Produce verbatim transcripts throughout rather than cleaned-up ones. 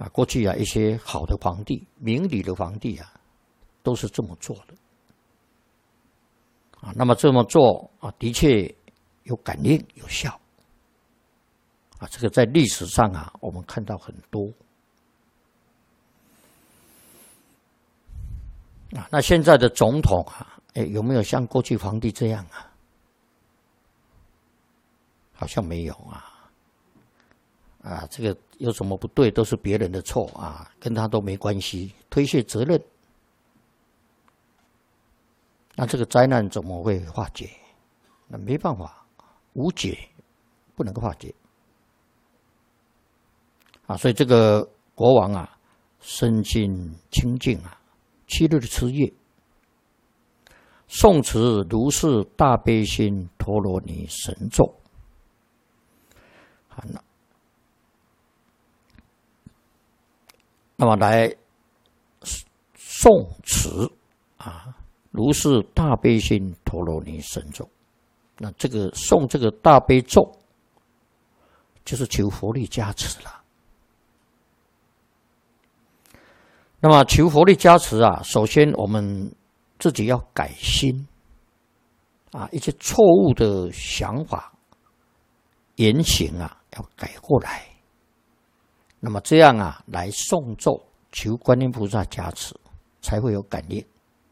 啊，过去啊一些好的皇帝、明理的皇帝啊，都是这么做的。啊，那么这么做啊，的确有感应有效。啊，这个在历史上啊，我们看到很多。啊，那现在的总统啊，哎，有没有像过去皇帝这样啊？好像没有啊。啊，这个有什么不对，都是别人的错啊，跟他都没关系，推卸责任。那这个灾难怎么会化解？那没办法，无解，不能够化解。啊，所以这个国王啊，身心清净啊，七日的吃夜，诵持如是大悲心陀罗尼神咒。啊，那那么来诵持啊，如是大悲心陀罗尼神咒。那这个诵这个大悲咒，就是求佛力加持了。那么求佛力加持啊，首先我们自己要改心啊，一些错误的想法、言行啊，要改过来。那么这样啊，来诵咒求观音菩萨加持，才会有感应。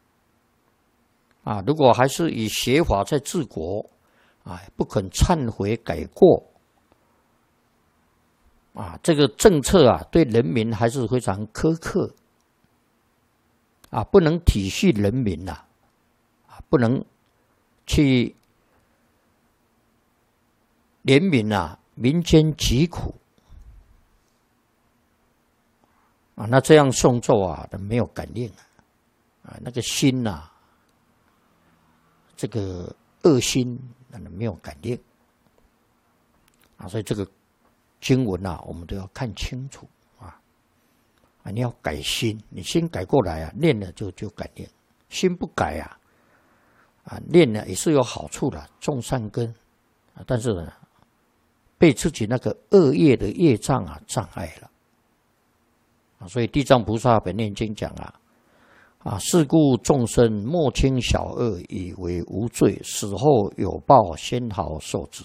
啊，如果还是以邪法在治国，啊，不肯忏悔改过，啊，这个政策啊，对人民还是非常苛刻，啊，不能体恤人民呐，啊，不能去怜悯啊民间疾苦。啊，那这样诵咒啊，没有感应啊，啊，那个心呐、啊，这个恶心没有感应啊，所以这个经文啊，我们都要看清楚啊，啊，你要改心，你心改过来啊，念了就就感应，心不改啊，啊，念了也是有好处的，种善根啊，但是呢，被自己那个恶业的业障啊障碍了。所以地藏菩萨本愿经讲啊，啊，是故众生莫轻小恶，以为无罪，死后有报，先毫受之。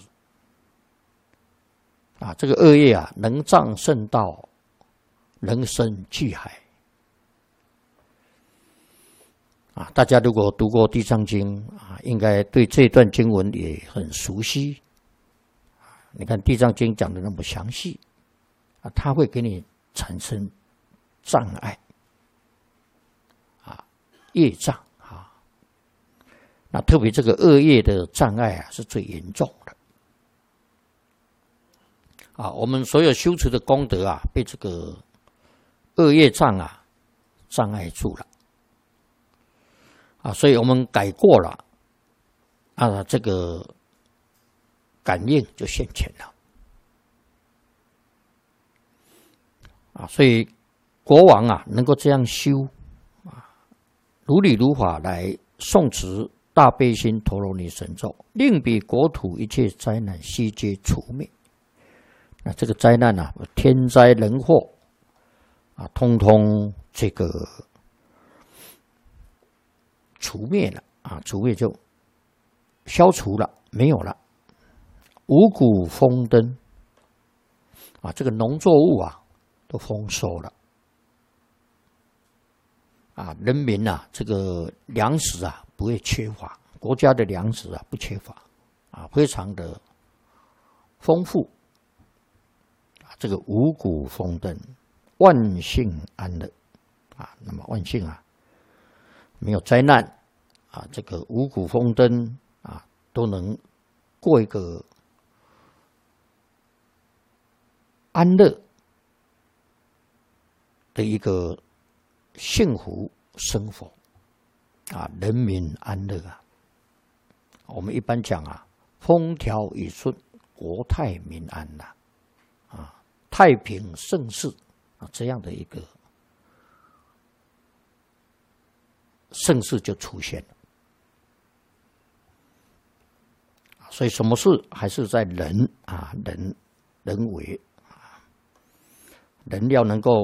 啊，这个恶业啊，能障圣道，人生巨海。啊，大家如果读过地藏经啊，应该对这段经文也很熟悉。你看地藏经讲的那么详细，啊，它会给你产生障碍，啊，业障啊，那特别这个恶业的障碍啊，是最严重的。啊，我们所有修持的功德啊，被这个恶业障啊障碍住了，啊，所以我们改过了，啊，这个感应就现前了，啊，所以国王啊，能够这样修啊，如理如法来诵持大悲心陀罗尼神咒，令彼国土一切灾难悉皆除灭。那这个灾难啊，天灾人祸啊，通通这个除灭了啊，除灭就消除了，没有了。五谷丰登啊，这个农作物啊都丰收了。啊，人民啊，这个粮食啊不会缺乏，国家的粮食啊不缺乏，啊，非常的丰富，啊，这个五谷丰登，万幸安乐，啊，那么万幸啊，没有灾难，啊，这个五谷丰登啊，都能过一个安乐的一个幸福生活啊，人民安乐啊。我们一般讲啊，风调雨顺，国泰民安呐，啊，啊，太平盛世啊，这样的一个盛世就出现了。所以什么事还是在人啊，人人为啊，人要能够